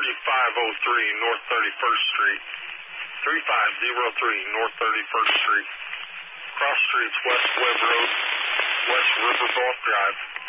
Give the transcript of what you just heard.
3503 North 31st Street. 3503 North 31st Street. Cross streets West Webb Road, West River Bluff Drive.